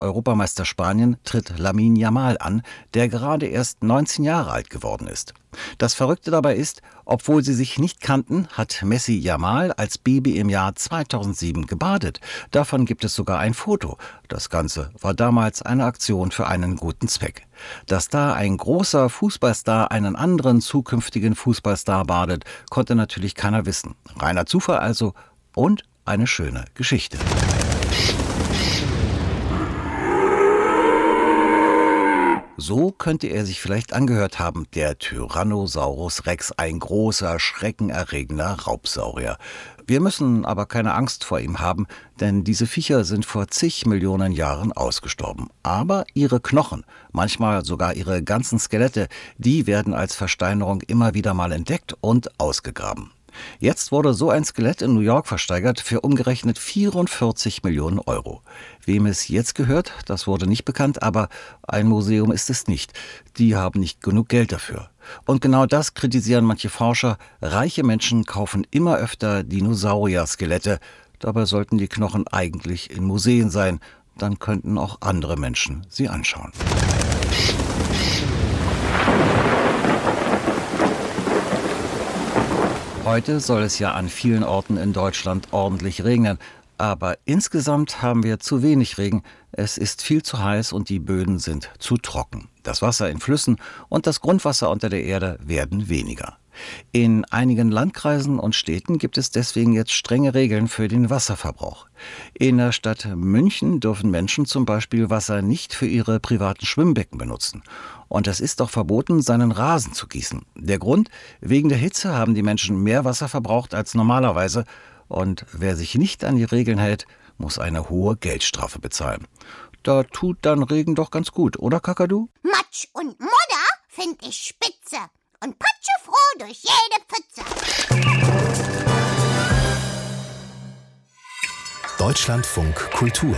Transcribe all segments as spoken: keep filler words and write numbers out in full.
Europameister Spanien tritt Lamine Yamal an, der gerade erst neunzehn Jahre alt geworden ist. Das Verrückte dabei ist, obwohl sie sich nicht kannten, hat Messi Yamal als Baby im Jahr zweitausendsieben gebadet. Davon gibt es sogar ein Foto. Das Ganze war damals eine Aktion für einen guten Zweck. Dass da ein großer Fußballstar einen anderen zukünftigen Fußballstar badet, konnte natürlich keiner wissen. Reiner Zufall also und eine schöne Geschichte. So könnte er sich vielleicht angehört haben, der Tyrannosaurus Rex, ein großer, schreckenerregender Raubsaurier. Wir müssen aber keine Angst vor ihm haben, denn diese Viecher sind vor zig Millionen Jahren ausgestorben. Aber ihre Knochen, manchmal sogar ihre ganzen Skelette, die werden als Versteinerung immer wieder mal entdeckt und ausgegraben. Jetzt wurde so ein Skelett in New York versteigert für umgerechnet vierundvierzig Millionen Euro. Wem es jetzt gehört, das wurde nicht bekannt, aber ein Museum ist es nicht. Die haben nicht genug Geld dafür. Und genau das kritisieren manche Forscher. Reiche Menschen kaufen immer öfter Dinosaurier-Skelette. Dabei sollten die Knochen eigentlich in Museen sein. Dann könnten auch andere Menschen sie anschauen. Heute soll es ja an vielen Orten in Deutschland ordentlich regnen. Aber insgesamt haben wir zu wenig Regen. Es ist viel zu heiß und die Böden sind zu trocken. Das Wasser in Flüssen und das Grundwasser unter der Erde werden weniger. In einigen Landkreisen und Städten gibt es deswegen jetzt strenge Regeln für den Wasserverbrauch. In der Stadt München dürfen Menschen zum Beispiel Wasser nicht für ihre privaten Schwimmbecken benutzen. Und es ist auch verboten, seinen Rasen zu gießen. Der Grund? Wegen der Hitze haben die Menschen mehr Wasser verbraucht als normalerweise. Und wer sich nicht an die Regeln hält, muss eine hohe Geldstrafe bezahlen. Da tut dann Regen doch ganz gut, oder Kakadu? Matsch und Modder find ich spitze und patsche froh durch jede Pfütze. Deutschlandfunk Kultur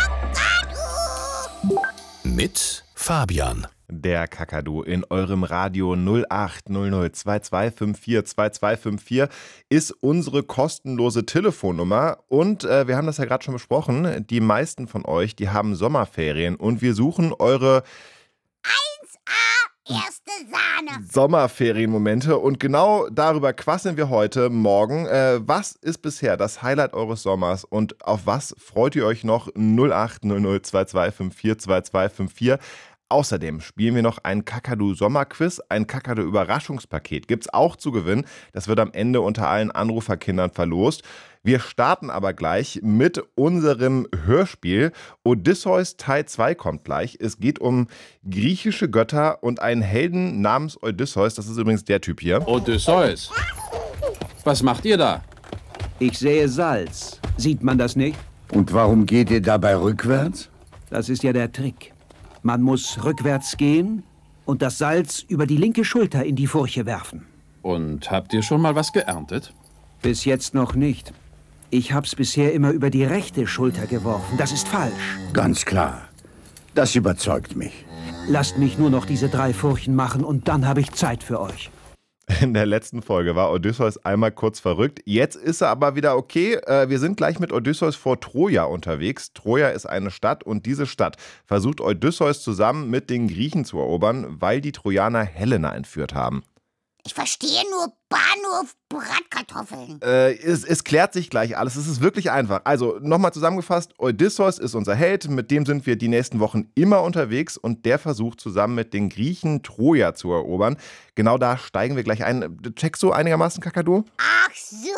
mit Fabian. Der Kakadu in eurem Radio null acht null null zwei zwei fünf vier zwei zwei fünf vier ist unsere kostenlose Telefonnummer und äh, wir haben das ja gerade schon besprochen, die meisten von euch, die haben Sommerferien und wir suchen eure eins A erste Sahne Sommerferienmomente und genau darüber quasseln wir heute Morgen. Äh, was ist bisher das Highlight eures Sommers und auf was freut ihr euch noch? null acht null null zwei zwei fünf vier zwei zwei fünf vier. Außerdem spielen wir noch ein Kakadu-Sommerquiz, ein Kakadu-Überraschungspaket gibt's auch zu gewinnen. Das wird am Ende unter allen Anruferkindern verlost. Wir starten aber gleich mit unserem Hörspiel. Odysseus Teil zwei kommt gleich. Es geht um griechische Götter und einen Helden namens Odysseus. Das ist übrigens der Typ hier. Odysseus, was macht ihr da? Ich sähe Salz. Sieht man das nicht? Und warum geht ihr dabei rückwärts? Das ist ja der Trick. Man muss rückwärts gehen und das Salz über die linke Schulter in die Furche werfen. Und habt ihr schon mal was geerntet? Bis jetzt noch nicht. Ich hab's bisher immer über die rechte Schulter geworfen. Das ist falsch. Ganz klar. Das überzeugt mich. Lasst mich nur noch diese drei Furchen machen und dann habe ich Zeit für euch. In der letzten Folge war Odysseus einmal kurz verrückt. Jetzt ist er aber wieder okay. Wir sind gleich mit Odysseus vor Troja unterwegs. Troja ist eine Stadt und diese Stadt versucht Odysseus zusammen mit den Griechen zu erobern, weil die Trojaner Helena entführt haben. Ich verstehe nur Bahnhof Bratkartoffeln. Äh, es, es klärt sich gleich alles. Es ist wirklich einfach. Also nochmal zusammengefasst, Odysseus ist unser Held. Mit dem sind wir die nächsten Wochen immer unterwegs und der versucht zusammen mit den Griechen Troja zu erobern. Genau da steigen wir gleich ein. Checkst du einigermaßen, Kakadu? Ach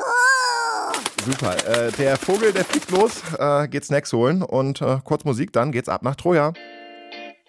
so. Super. Äh, der Vogel, der fliegt los, äh, geht Snacks holen und äh, kurz Musik, dann geht's ab nach Troja.